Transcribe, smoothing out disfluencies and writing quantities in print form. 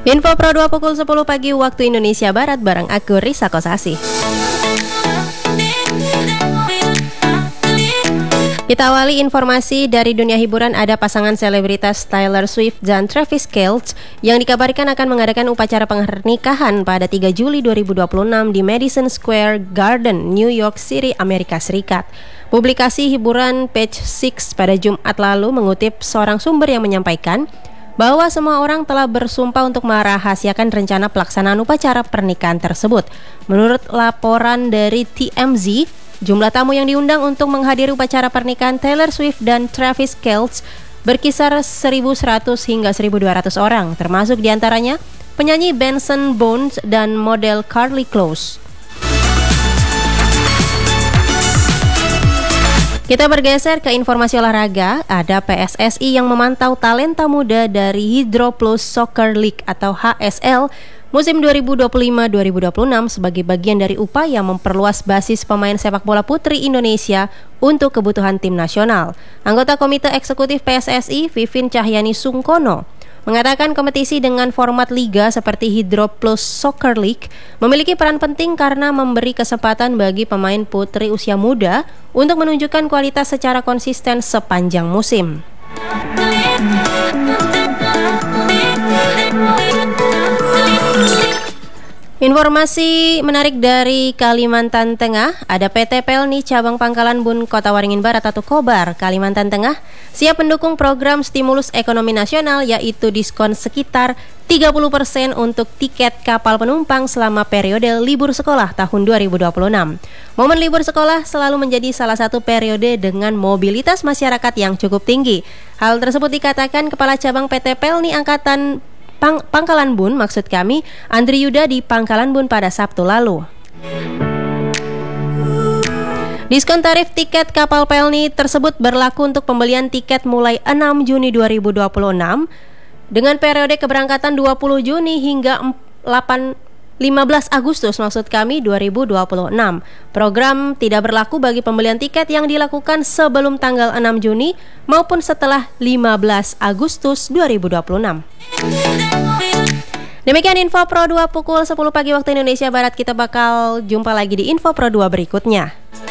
Info Pro 2 pukul 10 pagi waktu Indonesia Barat bareng aku Risa Kosasi. Kita awali informasi dari dunia hiburan. Ada pasangan selebritas Taylor Swift dan Travis Kelce yang dikabarkan akan mengadakan upacara pernikahan pada 3 Juli 2026 di Madison Square Garden, New York City, Amerika Serikat. Publikasi hiburan Page Six pada Jumat lalu mengutip seorang sumber yang menyampaikan bahwa semua orang telah bersumpah untuk merahasiakan rencana pelaksanaan upacara pernikahan tersebut. Menurut laporan dari TMZ, jumlah tamu yang diundang untuk menghadiri upacara pernikahan Taylor Swift dan Travis Kelce berkisar 1.100 hingga 1.200 orang, termasuk diantaranya penyanyi Benson Bones dan model Karlie Kloss. Kita bergeser ke informasi olahraga. Ada PSSI yang memantau talenta muda dari Hydro Plus Soccer League atau HSL musim 2025-2026 sebagai bagian dari upaya memperluas basis pemain sepak bola putri Indonesia untuk kebutuhan tim nasional. Anggota Komite Eksekutif PSSI, Vivin Cahyani Sungkono, mengatakan kompetisi dengan format liga seperti Hydro Plus Soccer League memiliki peran penting karena memberi kesempatan bagi pemain putri usia muda untuk menunjukkan kualitas secara konsisten sepanjang musim. Informasi menarik dari Kalimantan Tengah. Ada PT Pelni Cabang Pangkalan Bun Kota Waringin Barat atau Kobar, Kalimantan Tengah siap mendukung program stimulus ekonomi nasional, yaitu diskon sekitar 30% untuk tiket kapal penumpang selama periode libur sekolah tahun 2026. Momen libur sekolah selalu menjadi salah satu periode dengan mobilitas masyarakat yang cukup tinggi. Hal tersebut dikatakan Kepala Cabang PT Pelni Angkatan Pangkalan Bun, maksud kami, Andri Yuda di Pangkalan Bun pada Sabtu lalu. Diskon tarif tiket kapal Pelni tersebut berlaku untuk pembelian tiket mulai 6 Juni 2026 dengan periode keberangkatan 20 Juni hingga 15 Agustus 2026. Program tidak berlaku bagi pembelian tiket yang dilakukan sebelum tanggal 6 Juni maupun setelah 15 Agustus 2026. Demikian Info Pro 2 pukul 10 pagi waktu Indonesia Barat. Kita bakal jumpa lagi di Info Pro 2 berikutnya.